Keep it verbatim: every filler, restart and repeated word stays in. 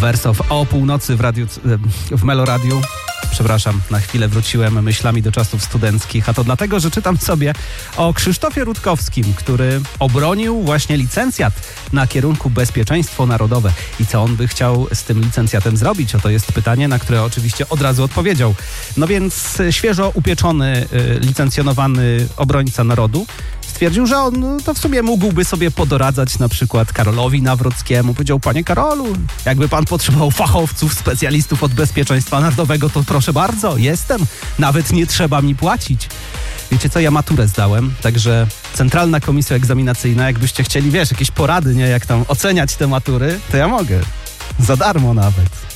Wersow o północy w radiu, w Meloradiu. Przepraszam, na chwilę wróciłem myślami do czasów studenckich, a to dlatego, że czytam sobie o Krzysztofie Rutkowskim, który obronił właśnie licencjat na kierunku bezpieczeństwo narodowe. I co on by chciał z tym licencjatem zrobić? Oto jest pytanie, na które oczywiście od razu odpowiedział. No więc świeżo upieczony, licencjonowany obrońca narodu stwierdził, że on to w sumie mógłby sobie podoradzać na przykład Karolowi Nawrockiemu. Powiedział: panie Karolu, jakby pan potrzebował fachowców, specjalistów od bezpieczeństwa narodowego, to proszę bardzo, jestem. Nawet nie trzeba mi płacić. Wiecie co, ja maturę zdałem, także Centralna Komisja Egzaminacyjna, jakbyście chcieli, wiesz, jakieś porady, nie, jak tam oceniać te matury, to ja mogę. Za darmo nawet.